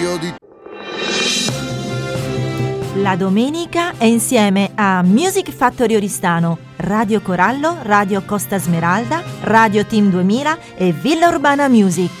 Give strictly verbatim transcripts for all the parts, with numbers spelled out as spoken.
io di La domenica è insieme a Music Factory Oristano, Radio Corallo, Radio Costa Smeralda, Radio Team duemila e Villa Urbana Music.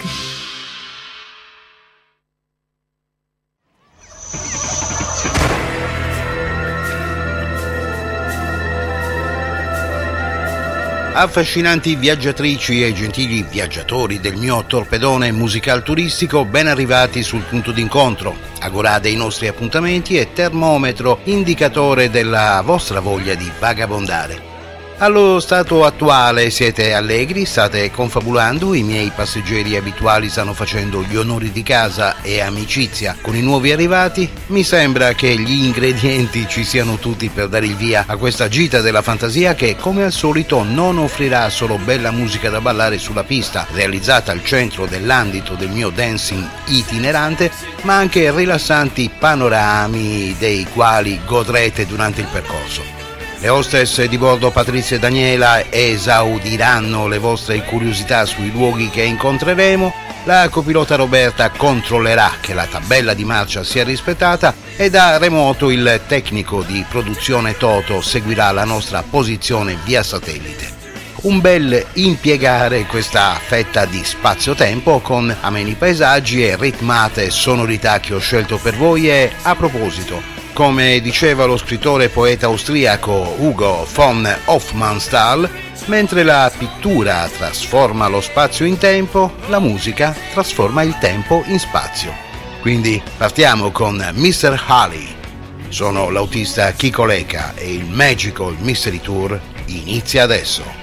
Affascinanti viaggiatrici e gentili viaggiatori del mio torpedone musical turistico, ben arrivati sul punto d'incontro, agorà dei nostri appuntamenti e termometro indicatore della vostra voglia di vagabondare. Allo stato attuale siete allegri, state confabulando, i miei passeggeri abituali stanno facendo gli onori di casa e amicizia con i nuovi arrivati. Mi sembra che gli ingredienti ci siano tutti per dare il via a questa gita della fantasia che, come al solito, non offrirà solo bella musica da ballare sulla pista, realizzata al centro dell'ambito del mio dancing itinerante, ma anche rilassanti panorami dei quali godrete durante il percorso. Le hostess di bordo Patrizia e Daniela esaudiranno le vostre curiosità sui luoghi che incontreremo, la copilota Roberta controllerà che la tabella di marcia sia rispettata e da remoto il tecnico di produzione Toto seguirà la nostra posizione via satellite. Un bel impiegare questa fetta di spazio-tempo con ameni paesaggi e ritmate sonorità che ho scelto per voi e, a proposito, come diceva lo scrittore e poeta austriaco Hugo von Hofmannsthal, mentre la pittura trasforma lo spazio in tempo, la musica trasforma il tempo in spazio. Quindi partiamo con mister Halley. Sono l'autista Chico Leca e il Magical Mystery Tour inizia adesso.